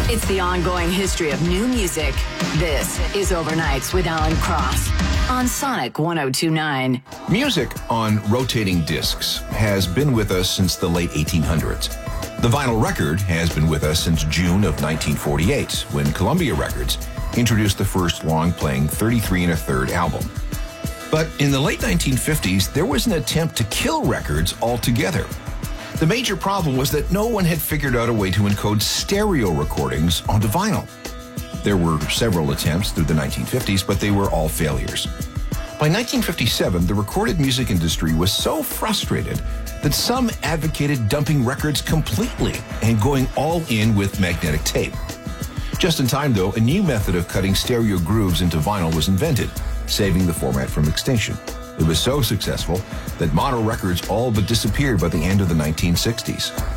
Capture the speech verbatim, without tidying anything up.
It's the ongoing history of new music. This is Overnights with Alan Cross on Sonic one oh two point nine. Music on rotating discs has been with us since the late eighteen hundreds. The vinyl record has been with us since June of nineteen forty-eight, when Columbia Records introduced the first long-playing thirty-three and a third album. But in the late nineteen fifties, there was an attempt to kill records altogether. The major problem was that no one had figured out a way to encode stereo recordings onto vinyl. There were several attempts through the nineteen fifties, but they were all failures. By nineteen fifty-seven, the recorded music industry was so frustrated that some advocated dumping records completely and going all in with magnetic tape. Just in time, though, a new method of cutting stereo grooves into vinyl was invented, saving the format from extinction. It was so successful that mono records all but disappeared by the end of the nineteen sixties.